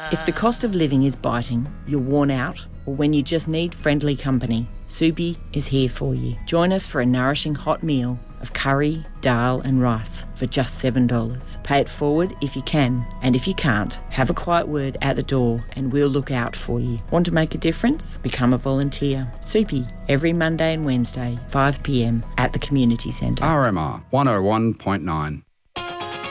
If the cost of living is biting, you're worn out, or when you just need friendly company, Soupy is here for you. Join us for a nourishing hot meal of curry, dal and rice for just $7. Pay it forward if you can, and if you can't, have a quiet word at the door and we'll look out for you. Want to make a difference? Become a volunteer. Soupy, every Monday and Wednesday, 5 p.m at the Community Centre. RMR 101.9.